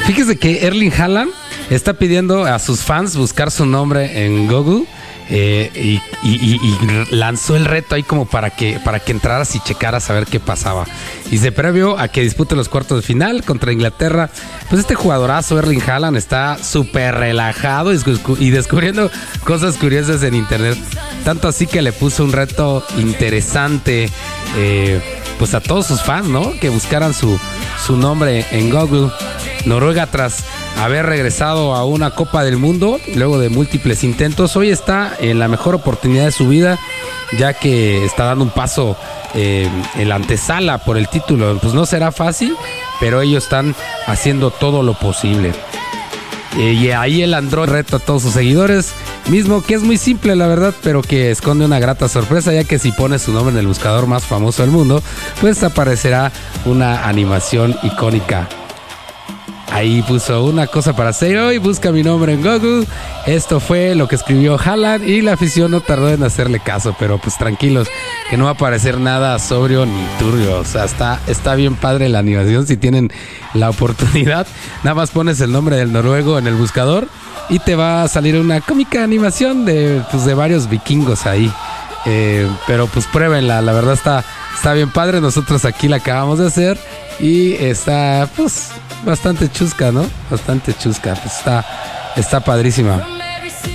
Fíjese que Erling Haaland está pidiendo a sus fans buscar su nombre en Google. Y lanzó el reto ahí como para que entraras y checaras a ver qué pasaba. Dice, previo a que dispute los cuartos de final contra Inglaterra, pues este jugadorazo Erling Haaland está súper relajado y descubriendo cosas curiosas en internet. Tanto así que le puso un reto interesante pues a todos sus fans, ¿no? Que buscaran su nombre en Google. Noruega, tras haber regresado a una Copa del Mundo luego de múltiples intentos, hoy está en la mejor oportunidad de su vida, ya que está dando un paso en la antesala por el título. Pues no será fácil, pero ellos están haciendo todo lo posible. Y ahí el Android reto a todos sus seguidores, mismo que es muy simple la verdad, pero que esconde una grata sorpresa, ya que si pones su nombre en el buscador más famoso del mundo, pues aparecerá una animación icónica. Ahí puso una cosa para hacer hoy, busca mi nombre en Google. Esto fue lo que escribió Haaland y la afición no tardó en hacerle caso, pero pues tranquilos, que no va a aparecer nada sobrio ni turbio. O sea, está bien padre la animación. Si tienen la oportunidad, nada más pones el nombre del noruego en el buscador y te va a salir una cómica animación de varios vikingos ahí. Pero pues pruébenla, la verdad está bien padre. Nosotros aquí la acabamos de hacer y está pues bastante chusca, ¿no? Bastante chusca, pues está padrísima.